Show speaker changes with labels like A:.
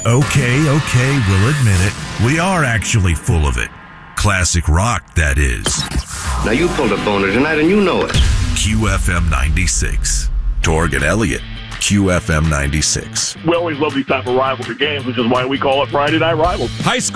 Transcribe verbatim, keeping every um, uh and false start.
A: Okay, okay, we'll admit it. We are actually full of it. Classic rock, that is.
B: Now you pulled a boner tonight and you know it.
A: Q F M ninety-six. Torg and Elliott, Q F M ninety-six.
C: We always love these type of rivalry games, which is why we call it Friday Night Rivals.
D: High school